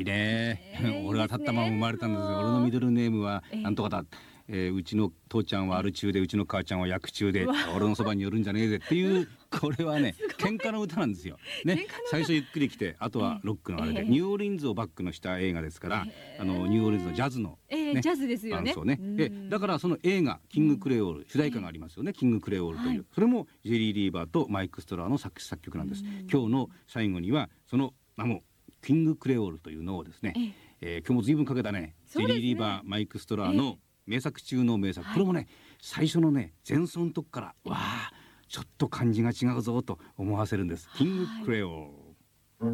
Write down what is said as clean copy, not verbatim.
いね、俺は立ったまま生まれたんですが、俺のミドルネームはなんとかだ、うちの父ちゃんはアル中でうちの母ちゃんは薬中で俺のそばに寄るんじゃねえぜっていうこれはね喧嘩の歌なんですよ、ね、最初ゆっくり来てあとはロックのあれで、ニューオーリンズをバックのした映画ですから、ニューオーリンズのジャズの、 ジャズですよね。 だからその映画キングクレオール、主題歌がありますよね、キングクレオールという、それもジェリー・リーバーとマイク・ストラーの作詞作曲なんです。今日の最後にはその名もキングクレオールというのをですね、今日も随分かけたね、ジェリー・リーバー、マイク・ストラーの名作中の名作、これもね最初のね前奏のとこからわあちょっと感じが違うぞと思わせるんです。キングクレオール。